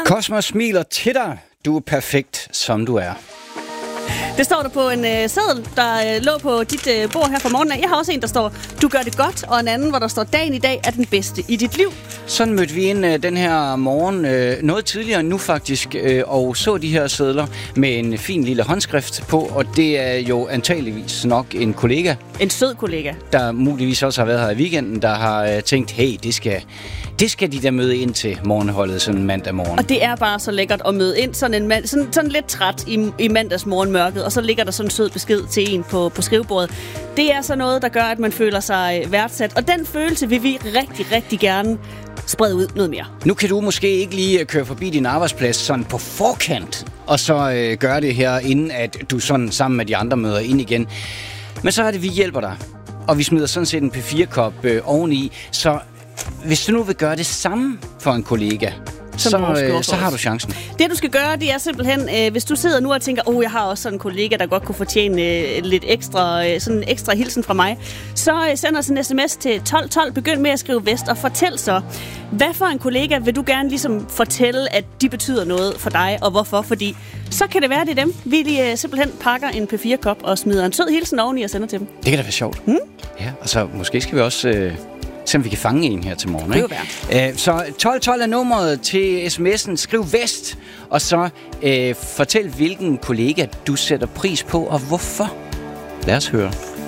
Cosmo smiler til dig. Du er perfekt, som du er. Det står der på en seddel, der lå på dit bord her fra morgenen. Jeg har også en, der står, du gør det godt, og en anden, hvor der står, dagen i dag er den bedste i dit liv. Sådan mødte vi ind den her morgen, noget tidligere nu faktisk, og så de her sedler med en fin lille håndskrift på, og det er jo antageligvis nok en kollega. En sød kollega. Der muligvis også har været her i weekenden, der har tænkt, hey, det skal de der møde ind til morgenholdet sådan mandag morgen. Og det er bare så lækkert at møde ind sådan en mand, sådan lidt træt i mandags morgenmørket, og så ligger der sådan en sød besked til en på skrivebordet. Det er så noget, der gør, at man føler sig værdsat, og den følelse vil vi rigtig, rigtig gerne sprede ud noget mere. Nu kan du måske ikke lige køre forbi din arbejdsplads sådan på forkant, og så gøre det her, inden at du sådan sammen med de andre møder ind igen. Men så er det, vi hjælper dig, og vi smider sådan set en P4-kop oveni, så hvis du nu vil gøre det samme for en kollega, så har du chancen. Det, du skal gøre, det er simpelthen, hvis du sidder nu og tænker, jeg har også sådan en kollega, der godt kunne fortjene lidt ekstra, sådan en ekstra hilsen fra mig, så send os en sms til 1212. Begynd med at skrive Vest, og fortæl så, hvad for en kollega vil du gerne ligesom fortælle, at de betyder noget for dig, og hvorfor? Fordi så kan det være, det er dem. Vi lige simpelthen pakker en P4-kop og smider en sød hilsen oveni og sender til dem. Det kan da være sjovt. Ja, og så måske skal vi også se om vi kan fange en her til morgen. Ikke? Så 1212 er nummeret til sms'en. Skriv Vest, og så fortæl, hvilken kollega du sætter pris på, og hvorfor. Lad os høre.